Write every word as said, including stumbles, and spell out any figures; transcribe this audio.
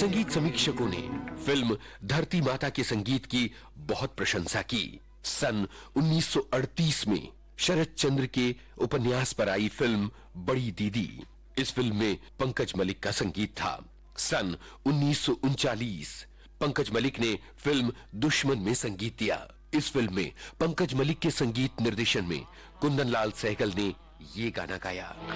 संगीत समीक्षकों ने फिल्म धरती माता के संगीत की बहुत प्रशंसा की। सन उन्नीस सौ अड़तीस में शरद चंद्र के उपन्यास पर आई फिल्म बड़ी दीदी, इस फिल्म में पंकज मलिक का संगीत था। सन उन्नीस सौ उनचालीस पंकज मलिक ने फिल्म दुश्मन में संगीत दिया। इस फिल्म में पंकज मलिक के संगीत निर्देशन में कुंदन लाल सहगल ने ये गाना गाया।